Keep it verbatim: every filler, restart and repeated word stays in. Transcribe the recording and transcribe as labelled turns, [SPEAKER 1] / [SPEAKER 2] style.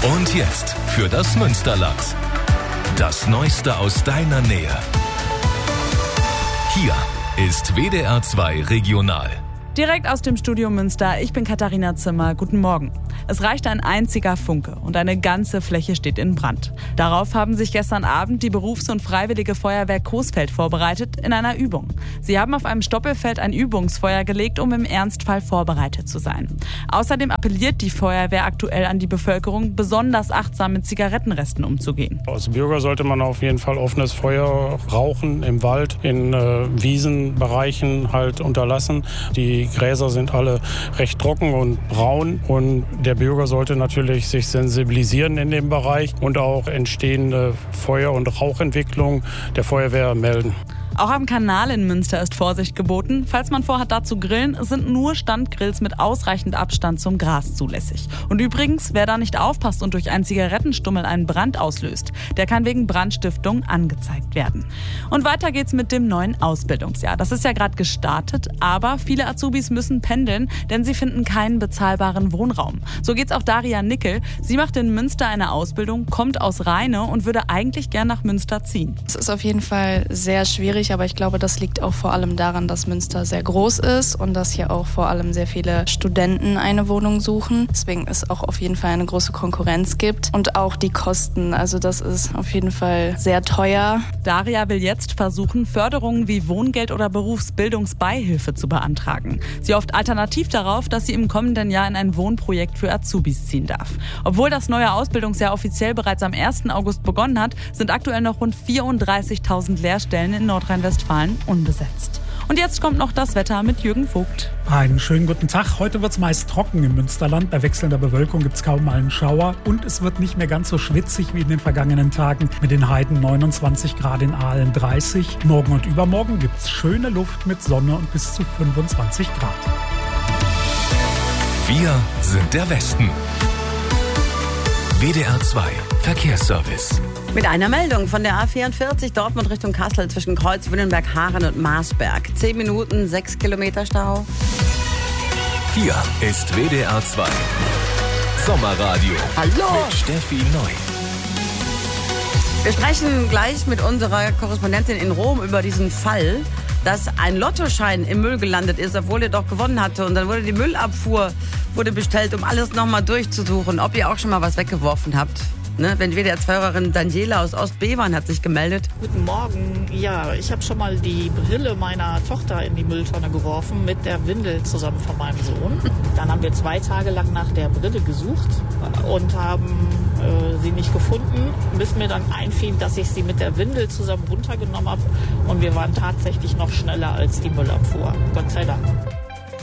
[SPEAKER 1] Und jetzt für das Münsterland. Das Neueste aus deiner Nähe. Hier ist W D R zwei Regional.
[SPEAKER 2] Direkt aus dem Studio Münster, ich bin Katharina Zimmer. Guten Morgen. Es reicht ein einziger Funke und eine ganze Fläche steht in Brand. Darauf haben sich gestern Abend die Berufs- und Freiwillige Feuerwehr Coesfeld vorbereitet in einer Übung. Sie haben auf einem Stoppelfeld ein Übungsfeuer gelegt, um im Ernstfall vorbereitet zu sein. Außerdem appelliert die Feuerwehr aktuell an die Bevölkerung, besonders achtsam mit Zigarettenresten umzugehen.
[SPEAKER 3] Als Bürger sollte man auf jeden Fall offenes Feuer rauchen im Wald, in äh, Wiesenbereichen halt unterlassen. Die Gräser sind alle recht trocken und braun und der Bürger sollte natürlich sich sensibilisieren in dem Bereich und auch entstehende Feuer- und Rauchentwicklung der Feuerwehr melden.
[SPEAKER 2] Auch am Kanal in Münster ist Vorsicht geboten. Falls man vorhat, da zu grillen, sind nur Standgrills mit ausreichend Abstand zum Gras zulässig. Und übrigens, wer da nicht aufpasst und durch einen Zigarettenstummel einen Brand auslöst, der kann wegen Brandstiftung angezeigt werden. Und weiter geht's mit dem neuen Ausbildungsjahr. Das ist ja gerade gestartet, aber viele Azubis müssen pendeln, denn sie finden keinen bezahlbaren Wohnraum. So geht's auch Daria Nickel. Sie macht in Münster eine Ausbildung, kommt aus Rheine und würde eigentlich gern nach Münster ziehen.
[SPEAKER 4] Es ist auf jeden Fall sehr schwierig, aber ich glaube, das liegt auch vor allem daran, dass Münster sehr groß ist und dass hier auch vor allem sehr viele Studenten eine Wohnung suchen. Deswegen es auch auf jeden Fall eine große Konkurrenz gibt und auch die Kosten. Also das ist auf jeden Fall sehr teuer.
[SPEAKER 2] Daria will jetzt versuchen, Förderungen wie Wohngeld oder Berufsbildungsbeihilfe zu beantragen. Sie hofft alternativ darauf, dass sie im kommenden Jahr in ein Wohnprojekt für Azubis ziehen darf. Obwohl das neue Ausbildungsjahr offiziell bereits am ersten August begonnen hat, sind aktuell noch rund vierunddreißigtausend Lehrstellen in Nordrhein-Westfalen unbesetzt. Und jetzt kommt noch das Wetter mit Jürgen Vogt.
[SPEAKER 5] Einen schönen guten Tag. Heute wird es meist trocken im Münsterland. Bei wechselnder Bewölkung gibt es kaum mal einen Schauer. Und es wird nicht mehr ganz so schwitzig wie in den vergangenen Tagen. Mit den Heiden neunundzwanzig Grad, in Aalen dreißig. Morgen und übermorgen gibt es schöne Luft mit Sonne und bis zu fünfundzwanzig Grad.
[SPEAKER 1] Wir sind der Westen. W D R zwei Verkehrsservice.
[SPEAKER 6] Mit einer Meldung von der A vierundvierzig Dortmund Richtung Kassel zwischen Kreuz, Wünnenberg, Haaren und Marsberg. Zehn Minuten, sechs Kilometer Stau.
[SPEAKER 1] Hier ist W D R zwei Sommerradio.
[SPEAKER 6] Hallo.
[SPEAKER 1] Mit Steffi Neu.
[SPEAKER 6] Wir sprechen gleich mit unserer Korrespondentin in Rom über diesen Fall, dass ein Lottoschein im Müll gelandet ist, obwohl er doch gewonnen hatte. Und dann wurde die Müllabfuhr wurde bestellt, um alles nochmal durchzusuchen, ob ihr auch schon mal was weggeworfen habt. Ne, wenn W D R zwei-Hörerin Daniela aus Ostbevern hat sich gemeldet.
[SPEAKER 7] Guten Morgen. Ja, ich habe schon mal die Brille meiner Tochter in die Mülltonne geworfen mit der Windel zusammen von meinem Sohn. Dann haben wir zwei Tage lang nach der Brille gesucht und haben äh, sie nicht gefunden, bis mir dann einfiel, dass ich sie mit der Windel zusammen runtergenommen habe. Und wir waren tatsächlich noch schneller als die Müllabfuhr. Gott sei Dank.